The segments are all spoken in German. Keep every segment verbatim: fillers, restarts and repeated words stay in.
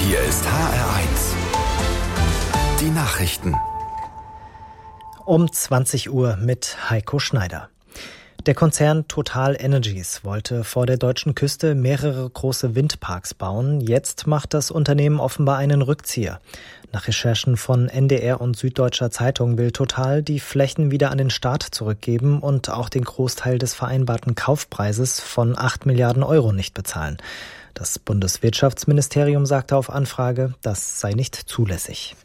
Hier ist H R eins. Die Nachrichten. Um zwanzig Uhr mit Heiko Schneider. Der Konzern Total Energies wollte vor der deutschen Küste mehrere große Windparks bauen. Jetzt macht das Unternehmen offenbar einen Rückzieher. Nach Recherchen von N D R und Süddeutscher Zeitung will Total die Flächen wieder an den Staat zurückgeben und auch den Großteil des vereinbarten Kaufpreises von acht Milliarden Euro nicht bezahlen. Das Bundeswirtschaftsministerium sagte auf Anfrage, das sei nicht zulässig.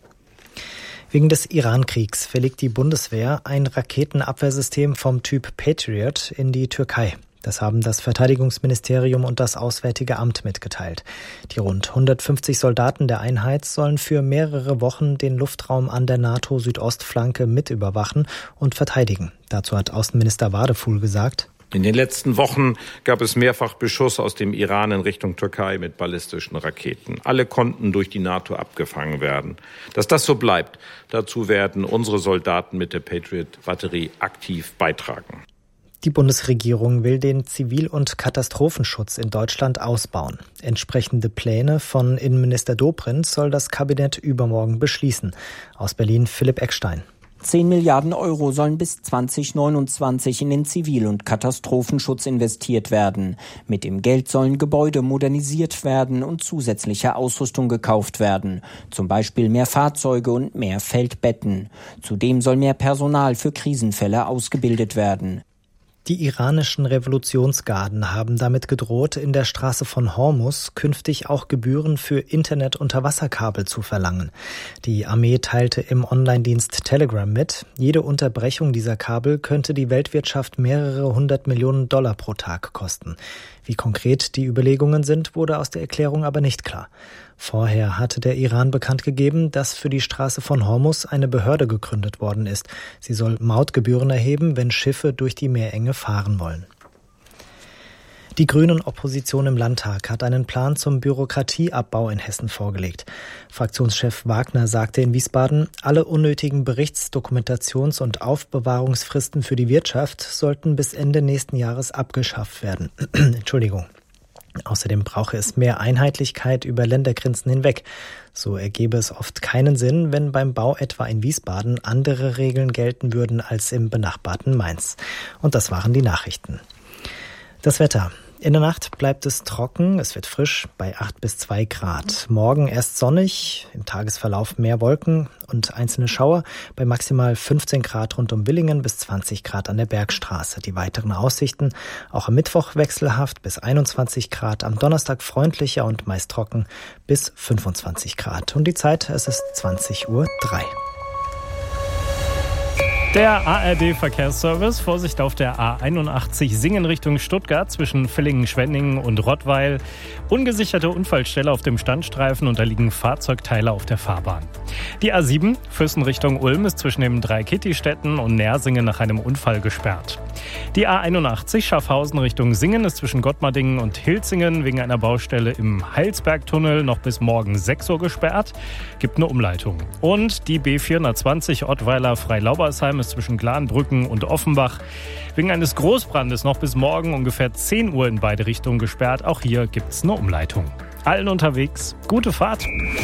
Wegen des Iran-Kriegs verlegt die Bundeswehr ein Raketenabwehrsystem vom Typ Patriot in die Türkei. Das haben das Verteidigungsministerium und das Auswärtige Amt mitgeteilt. Die rund hundertfünfzig Soldaten der Einheit sollen für mehrere Wochen den Luftraum an der NATO-Südostflanke mit überwachen und verteidigen. Dazu hat Außenminister Wadefuhl gesagt: In den letzten Wochen gab es mehrfach Beschuss aus dem Iran in Richtung Türkei mit ballistischen Raketen. Alle konnten durch die NATO abgefangen werden. Dass das so bleibt, dazu werden unsere Soldaten mit der Patriot-Batterie aktiv beitragen. Die Bundesregierung will den Zivil- und Katastrophenschutz in Deutschland ausbauen. Entsprechende Pläne von Innenminister Dobrindt soll das Kabinett übermorgen beschließen. Aus Berlin Philipp Eckstein. zehn Milliarden Euro sollen bis zwanzig neunundzwanzig in den Zivil- und Katastrophenschutz investiert werden. Mit dem Geld sollen Gebäude modernisiert werden und zusätzliche Ausrüstung gekauft werden. Zum Beispiel mehr Fahrzeuge und mehr Feldbetten. Zudem soll mehr Personal für Krisenfälle ausgebildet werden. Die iranischen Revolutionsgarden haben damit gedroht, in der Straße von Hormuz künftig auch Gebühren für Internet-Unterwasserkabel zu verlangen. Die Armee teilte im Online-Dienst Telegram mit, jede Unterbrechung dieser Kabel könnte die Weltwirtschaft mehrere hundert Millionen Dollar pro Tag kosten. Wie konkret die Überlegungen sind, wurde aus der Erklärung aber nicht klar. Vorher hatte der Iran bekannt gegeben, dass für die Straße von Hormuz eine Behörde gegründet worden ist. Sie soll Mautgebühren erheben, wenn Schiffe durch die Meerenge fahren wollen. Die Grünen-Opposition im Landtag hat einen Plan zum Bürokratieabbau in Hessen vorgelegt. Fraktionschef Wagner sagte in Wiesbaden, alle unnötigen Berichts-, Dokumentations- und Aufbewahrungsfristen für die Wirtschaft sollten bis Ende nächsten Jahres abgeschafft werden. Entschuldigung. Außerdem brauche es mehr Einheitlichkeit über Ländergrenzen hinweg. So ergebe es oft keinen Sinn, wenn beim Bau etwa in Wiesbaden andere Regeln gelten würden als im benachbarten Mainz. Und das waren die Nachrichten. Das Wetter. In der Nacht bleibt es trocken, es wird frisch bei acht bis zwei Grad. Morgen erst sonnig, im Tagesverlauf mehr Wolken und einzelne Schauer bei maximal fünfzehn Grad rund um Villingen bis zwanzig Grad an der Bergstraße. Die weiteren Aussichten auch am Mittwoch wechselhaft bis einundzwanzig Grad, am Donnerstag freundlicher und meist trocken bis fünfundzwanzig Grad. Und die Zeit, es ist zwanzig Uhr drei. Der A R D-Verkehrsservice, Vorsicht auf der A einundachtzig Singen Richtung Stuttgart zwischen Villingen-Schwenningen und Rottweil. Ungesicherte Unfallstelle auf dem Standstreifen und da liegen Fahrzeugteile auf der Fahrbahn. Die A sieben, Füssen Richtung Ulm, ist zwischen den drei Kittistädten und Nersingen nach einem Unfall gesperrt. Die A einundachtzig, Schaffhausen Richtung Singen, ist zwischen Gottmardingen und Hilzingen wegen einer Baustelle im Heilsbergtunnel noch bis morgen sechs Uhr gesperrt. Gibt eine Umleitung. Und die B vierhundertzwanzig Ottweiler-Freilaubersheim ist zwischen Glanbrücken und Offenbach wegen eines Großbrandes noch bis morgen ungefähr zehn Uhr in beide Richtungen gesperrt. Auch hier gibt es eine Umleitung. Allen unterwegs, gute Fahrt.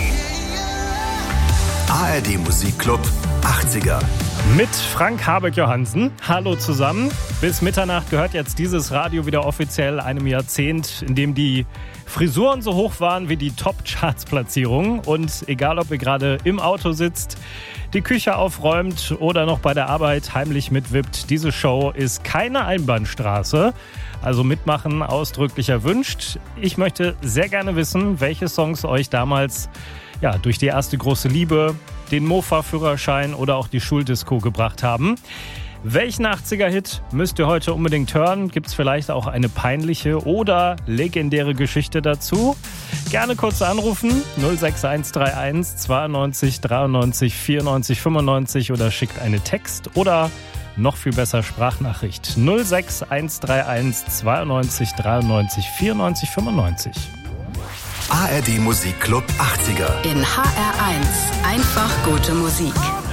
A R D Musikclub achtziger. Mit Frank Habeck-Johansen. Hallo zusammen. Bis Mitternacht gehört jetzt dieses Radio wieder offiziell einem Jahrzehnt, in dem die Frisuren so hoch waren wie die Top-Charts-Platzierungen. Und egal, ob ihr gerade im Auto sitzt, die Küche aufräumt oder noch bei der Arbeit heimlich mitwippt, diese Show ist keine Einbahnstraße. Also mitmachen ausdrücklich erwünscht. Ich möchte sehr gerne wissen, welche Songs euch damals ja, durch die erste große Liebe, den Mofa-Führerschein oder auch die Schuldisco gebracht haben. Welchen achtziger-Hit müsst ihr heute unbedingt hören? Gibt es vielleicht auch eine peinliche oder legendäre Geschichte dazu? Gerne kurz anrufen, null sechs eins drei eins zweiundneunzig dreiundneunzig vierundneunzig fünfundneunzig oder schickt eine Text oder noch viel besser Sprachnachricht null sechs eins drei eins zweiundneunzig dreiundneunzig vierundneunzig fünfundneunzig. A R D Musikclub achtziger. In H R eins. Einfach gute Musik.